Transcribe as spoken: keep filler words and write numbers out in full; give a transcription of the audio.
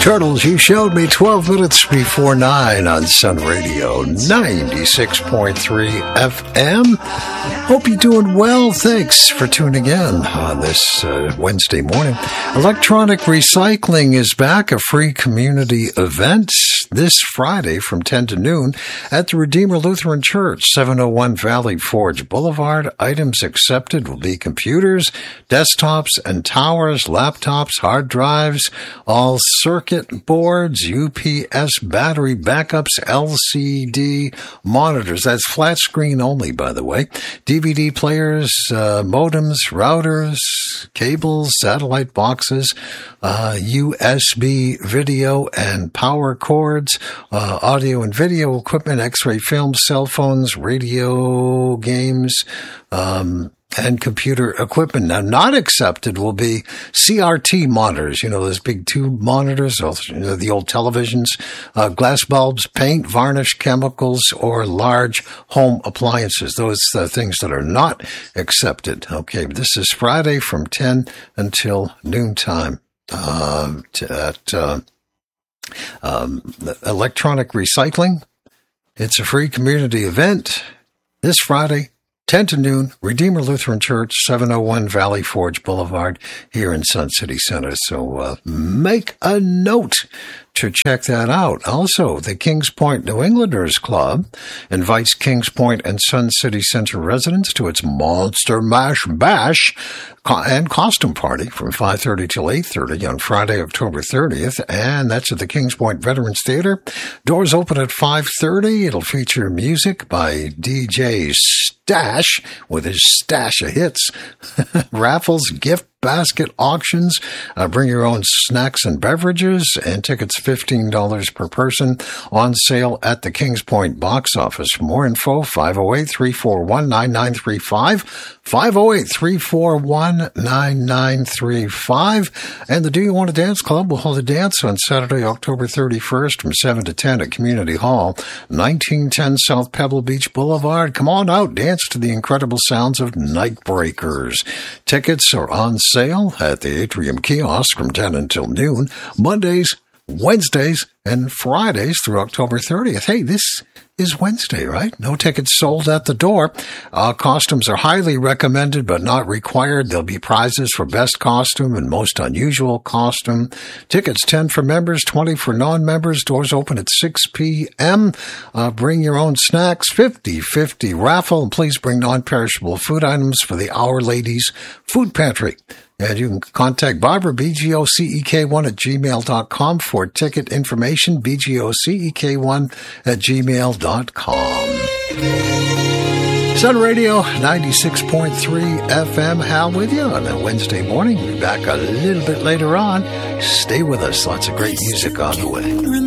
Turtles, you showed me twelve minutes before nine on Sun Radio ninety-six point three F M. Hope you're doing well. Thanks for tuning in on this uh, Wednesday morning. Electronic Recycling is back, a free community event this Friday from ten to noon at the Redeemer Lutheran Church, seven oh one Valley Forge Boulevard. Items accepted will be computers, desktops and towers, laptops, hard drives, all circuit boards, U P S battery backups, L C D monitors. That's flat screen only, by the way. D V D players, uh, modems, routers, cables, satellite boxes, uh, U S B video and power cords, uh, audio and video equipment, X-ray film, cell phones, radio games, um, and computer equipment. Now, not accepted will be C R T monitors, you know, those big tube monitors, you know, the old televisions, uh, glass bulbs, paint, varnish, chemicals, or large home appliances. Those are things that are not accepted. Okay, this is Friday from ten until noontime uh, at uh, um, Electronic Recycling. It's a free community event this Friday, ten to noon, Redeemer Lutheran Church, seven oh one Valley Forge Boulevard here in Sun City Center. So uh, make a note to check that out. Also, the Kings Point New Englanders Club invites Kings Point and Sun City Center residents to its Monster Mash Bash and costume party from five thirty till eight thirty on Friday, October thirtieth, and that's at the Kings Point Veterans Theater. Doors open at five thirty. It'll feature music by D J Stash with his stash of hits, raffles, gift basket auctions, uh, bring your own snacks and beverages, and tickets fifteen dollars per person, on sale at the Kings Point box office. For more info, five oh eight, three four one, nine nine three five, five oh eight, three four one, nine nine three five. And the Do You Want to Dance Club will hold a dance on Saturday, October thirty-first from seven to ten at Community Hall, nineteen ten South Pebble Beach Boulevard. Come on out, dance to the incredible sounds of Nightbreakers. Tickets are on sale at the Atrium Kiosk from ten until noon, Mondays, Wednesdays, and Fridays through October thirtieth. Hey, this is Wednesday, right? No tickets sold at the door. Uh, costumes are highly recommended but not required. There'll be prizes for best costume and most unusual costume. Tickets ten for members, twenty for non-members. Doors open at six p.m. Uh, bring your own snacks, fifty fifty raffle. And please bring non-perishable food items for the Our Ladies Food Pantry. And you can contact Barbara, B G O C E K one at gmail dot com for ticket information, B G O C E K one at gmail dot com. Sun Radio ninety-six point three F M, Hal with you on a Wednesday morning. We'll be back a little bit later on. Stay with us. Lots of great music on the way.